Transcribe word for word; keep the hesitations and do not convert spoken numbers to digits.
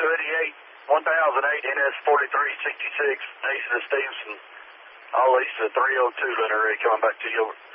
two eighty-eight, one thousand eight, N S forty-three sixty-six, Nation of Stevenson, all east of three oh two, Linear Ray, coming back to you. Over.